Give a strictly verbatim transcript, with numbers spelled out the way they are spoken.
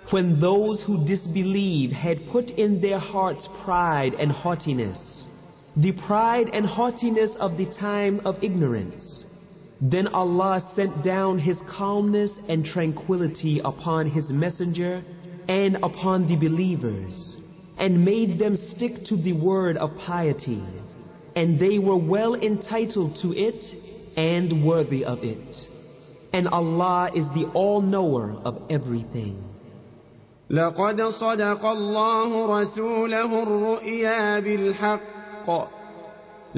when those who disbelieve had put in their hearts pride and haughtiness, the pride and haughtiness of the time of ignorance, then Allah sent down His calmness and tranquility upon His messenger and upon the believers, and made them stick to the word of piety, and they were well entitled to it and worthy of it. And Allah is the all-knower of everything. لقد صدق الله رسوله الرؤيا بالحق